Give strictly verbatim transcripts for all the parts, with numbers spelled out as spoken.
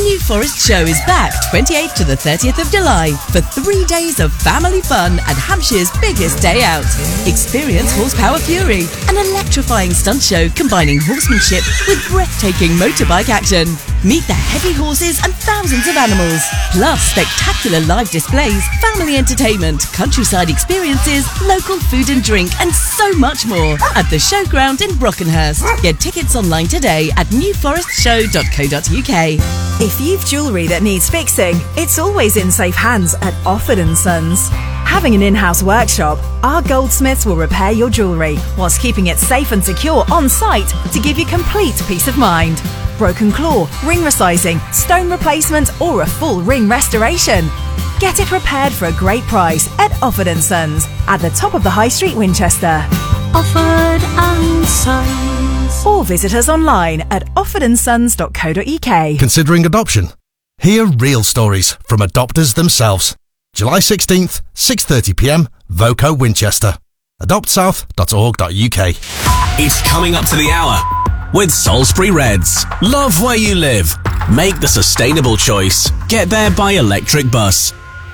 New Forest Show is back twenty-eighth to the thirtieth of July for three days of family fun and Hampshire's biggest day out. Experience Horsepower Fury, an electrifying stunt show combining horsemanship with breathtaking motorbike action. Meet the heavy horses and thousands of animals, plus spectacular live displays, family entertainment, countryside experiences, local food and drink, and so much more at the showground in Brockenhurst. Get tickets online today at new forest show dot co dot uk. If you've jewellery that needs fixing, it's always in safe hands at Offord and Sons. Having an in-house workshop, our goldsmiths will repair your jewellery whilst keeping it safe and secure on site to give you complete peace of mind. Broken claw, ring resizing, stone replacement, or a full ring restoration. Get it repaired for a great price at Offord and Sons at the top of the High Street, Winchester. Offord and Sons. Or visit us online at offord and sons dot co dot uk. Considering adoption? Hear real stories from adopters themselves. July sixteenth, six thirty p m, Voco, Winchester. adopt south dot org dot uk. It's coming up to the hour with Salisbury Reds. Love where you live. Make the sustainable choice. Get there by electric bus.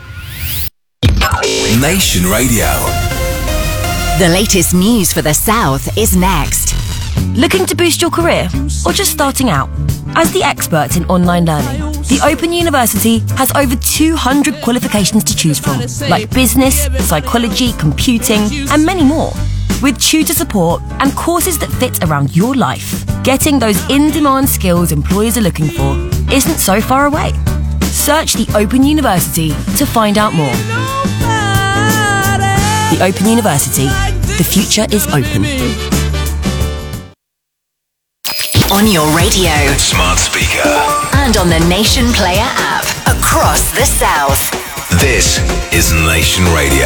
Nation Radio. The latest news for the South is next. Looking to boost your career or just starting out? As the experts in online learning, the Open University has over two hundred qualifications to choose from, like business, psychology, computing, and many more. With tutor support and courses that fit around your life, getting those in-demand skills employers are looking for isn't so far away. Search the Open University to find out more. The Open University. The future is open. On your radio, Smart speaker. and on the Nation Player app across the South. This is Nation Radio.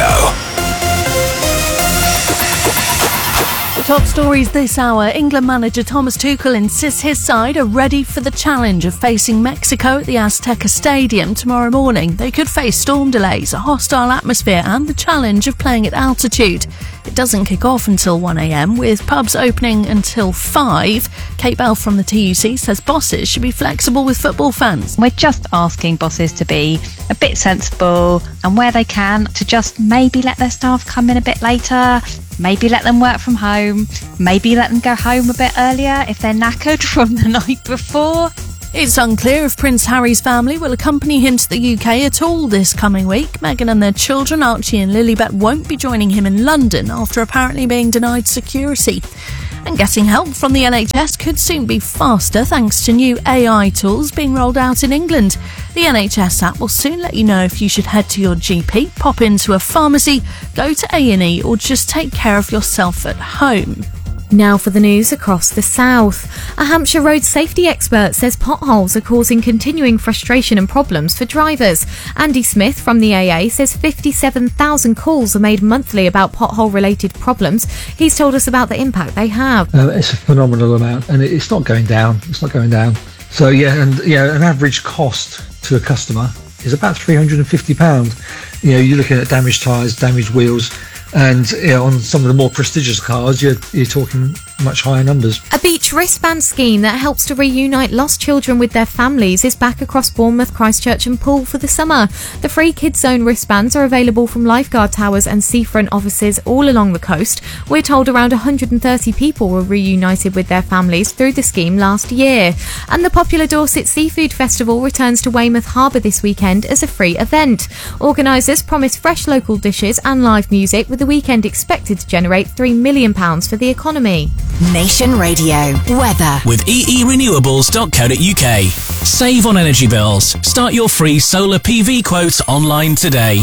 Top stories this hour. England manager Thomas Tuchel insists his side are ready for the challenge of facing Mexico at the Azteca Stadium tomorrow morning. They could face storm delays, a hostile atmosphere and the challenge of playing at altitude. It doesn't kick off until one a m, with pubs opening until five. Kate Bell from the T U C says bosses should be flexible with football fans. We're just asking bosses to be a bit sensible and where they can to just maybe let their staff come in a bit later, maybe let them work from home, maybe let them go home a bit earlier if they're knackered from the night before. It's unclear if Prince Harry's family will accompany him to the U K at all this coming week. Meghan and their children, Archie and Lilibet, won't be joining him in London after apparently being denied security. And getting help from the N H S could soon be faster thanks to new A I tools being rolled out in England. The N H S app will soon let you know if you should head to your G P, pop into a pharmacy, go to A and E, or just take care of yourself at home. Now for the news across the South. A Hampshire road safety expert says potholes are causing continuing frustration and problems for drivers. Andy Smith from the A A says fifty-seven thousand calls are made monthly about pothole-related problems. He's told us about the impact they have. Uh, it's a phenomenal amount, and it's not going down. It's not going down. So yeah, and yeah, an average cost to a customer is about three hundred and fifty pounds. You know, you're looking at damaged tyres, damaged wheels. And you know, on some of the more prestigious cars, you're, you're talking much higher numbers. A beach wristband scheme that helps to reunite lost children with their families is back across Bournemouth, Christchurch and Poole for the summer. The free Kids Zone wristbands are available from lifeguard towers and seafront offices all along the coast. We're told around one hundred thirty people were reunited with their families through the scheme last year. And the popular Dorset Seafood Festival returns to Weymouth Harbour this weekend as a free event. Organisers promise fresh local dishes and live music, with the weekend expected to generate three million pounds for the economy. Nation Radio weather with e e renewables dot co dot u k. Save on energy bills. Start your free solar P V quotes online today.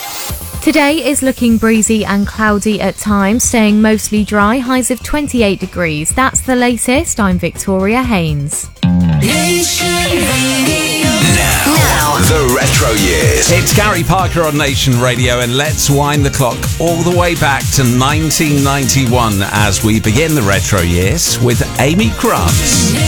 Today is looking breezy and cloudy at times, staying mostly dry, highs of twenty-eight degrees. That's the latest. I'm Victoria Haynes. Nation Radio. Now, now, the retro years. It's Gary Parker on Nation Radio, and let's wind the clock all the way back to nineteen ninety-one as we begin the retro years with Amy Krantz.